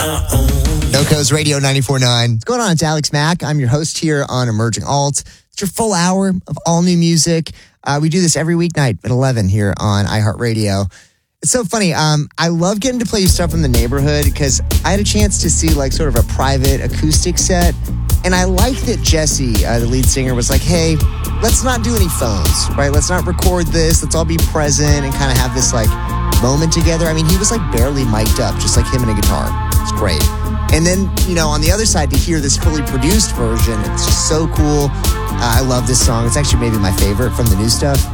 NoCo's Radio 94.9. What's going on? It's Alex Mack. I'm your host here on Emerging Alt. It's your full hour of all new music. We do this every weeknight at 11 here on iHeartRadio. It's so funny. I love getting to play stuff from the neighborhood because I had a chance to see like sort of a private acoustic set. And I like that Jesse, the lead singer, was like, hey, let's not do any phones, right? Let's not record this. Let's all be present and kind of have this like moment together. I mean, he was like barely mic'd up, just like him and a guitar. It's great. And then, you know, on the other side, to hear this fully produced version, it's just so cool. I love this song. It's actually maybe my favorite from the new stuff.